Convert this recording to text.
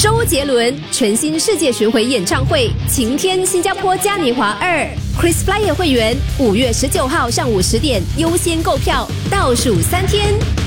周杰伦全新世界巡回演唱会，晴天新加坡嘉年华2，Chris Flyer 会员5月19号上午10点优先购票，倒数3天。